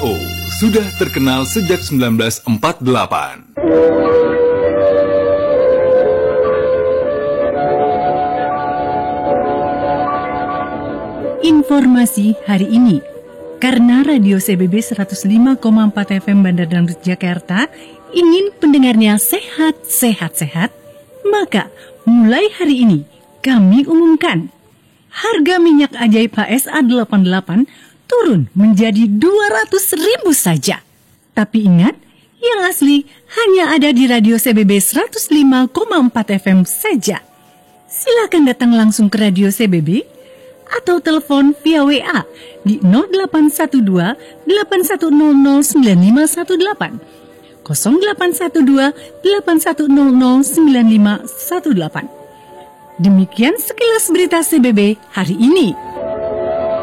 WHO sudah terkenal sejak 1948. Informasi hari ini. Karena Radio CBB 105,4 FM Bandar Dangdut Jakarta ingin pendengarnya sehat, maka mulai hari ini kami umumkan harga minyak ajaib HSA 88 turun menjadi 200.000 saja. Tapi ingat, yang asli hanya ada di Radio CBB 105,4 FM saja. Silakan datang langsung ke Radio CBB atau telepon via WA di 0812 8100 9518 0812 8100 9518. Demikian sekilas berita CBB hari ini.